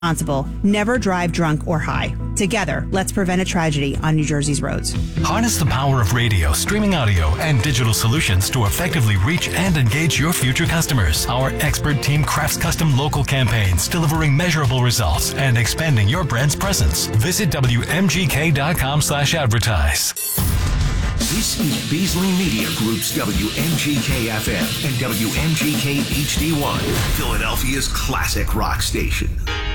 responsible. Never drive drunk or high. Together, let's prevent a tragedy on New Jersey's roads. Harness the power of radio, streaming audio, and digital solutions to effectively reach and engage your future customers. Our expert team crafts custom local campaigns, delivering measurable results and expanding your brand's presence. Visit WMGK.com/advertise. This is Beasley Media Group's WMGK-FM and WMGK HD1, Philadelphia's classic rock station.